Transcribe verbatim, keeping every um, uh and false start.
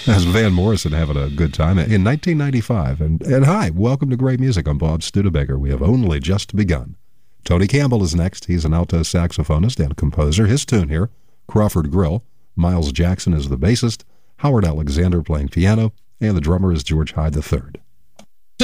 That's Van Morrison having a good time in nineteen ninety-five. And, and hi, welcome to Great Music. I'm Bob Studebaker. We have only just begun. Tony Campbell is next. He's an alto saxophonist and composer. His tune here, Crawford Grill. Miles Jackson is the bassist. Howard Alexander playing piano. And the drummer is George Hyde the third.